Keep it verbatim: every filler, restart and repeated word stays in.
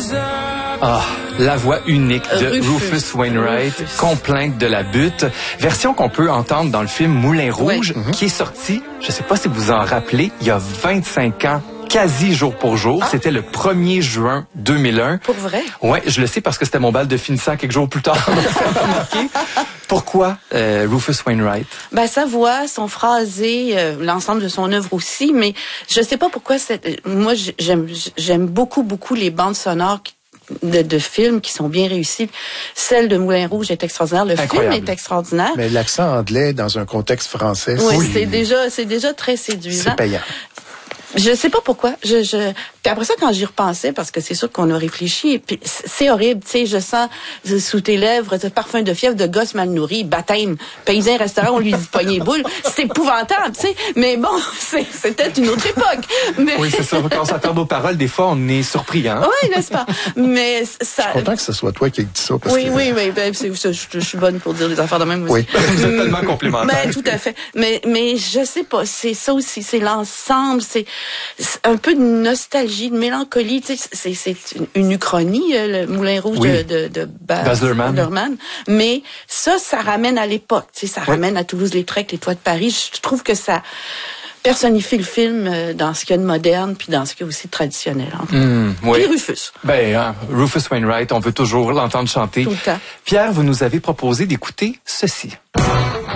Ah, la voix unique de Rufus, Rufus Wainwright, Rufus. Complainte de la butte, version qu'on peut entendre dans le film Moulin Rouge, Ouais. qui est sorti, je sais pas si vous en rappelez, il y a vingt-cinq ans, quasi jour pour jour. Ah. C'était le premier juin deux mille un. Pour vrai? Ouais, je le sais parce que c'était mon bal de finissant quelques jours plus tard. Donc ça m'a marqué. Pourquoi euh, Rufus Wainwright? Ben, sa voix, son phrasé, euh, l'ensemble de son œuvre aussi, mais je sais pas pourquoi cette, moi, j'aime, j'aime beaucoup, beaucoup les bandes sonores qui- De, de films qui sont bien réussis. Celle de Moulin Rouge est extraordinaire. Le Incroyable. film est extraordinaire. Mais l'accent anglais dans un contexte français, Oui, c'est- c'est déjà, c'est déjà très séduisant. c'est payant. Je sais pas pourquoi. Je, je... Puis après ça, quand j'y repensais, parce que c'est sûr qu'on a réfléchi, puis c'est horrible, tu sais, je sens sous tes lèvres ce parfum de fièvre de gosse mal nourri, baptême, paysan restaurant, on lui dit poignée boule. C'est épouvantable, tu sais. Mais bon, c'est, c'était une autre époque. Mais... Oui, c'est ça. Quand on s'attend aux paroles, des fois, on est surpris, hein? Oui, n'est-ce pas? Mais ça. Je suis content que ce soit toi qui dis ça. Parce Oui, que... oui, oui, ben, c'est, je, je, je suis bonne pour dire des affaires de même aussi. Oui. Vous êtes tellement complémentaires. Ben, tout à fait. Mais, mais je sais pas, c'est ça aussi, c'est l'ensemble, c'est, c'est un peu de nostalgie, de mélancolie, tu sais, c'est, c'est une, une uchronie, euh, le Moulin Rouge Oui. de, de, de Baz, Baz Luhrmann. Luhrmann. Mais ça, ça ramène à l'époque, tu sais, ça ramène à Toulouse-Lautrec, les toits de Paris. Je trouve que ça personnifie le film euh, dans ce qu'il y a de moderne, puis dans ce qu'il y a aussi de traditionnel. En fait. Mmh, oui. Et Rufus. Ben, hein, Rufus Wainwright, on veut toujours l'entendre chanter. Tout le temps. Pierre, vous nous avez proposé d'écouter ceci.